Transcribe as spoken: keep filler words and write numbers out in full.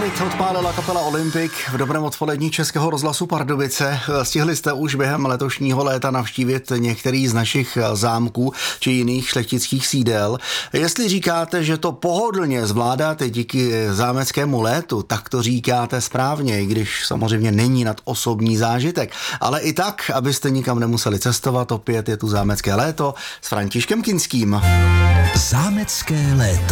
Summit odpálila kapela Olympik v dobrém odpolední Českého rozhlasu Pardubice. Stihli jste už během letošního léta navštívit některý z našich zámků či jiných šlechtických sídel. Jestli říkáte, že to pohodlně zvládáte díky zámeckému létu, tak to říkáte správně, i když samozřejmě není nad osobní zážitek. Ale i tak, abyste nikam nemuseli cestovat, opět je tu zámecké léto s Františkem Kinským. Zámecké léto.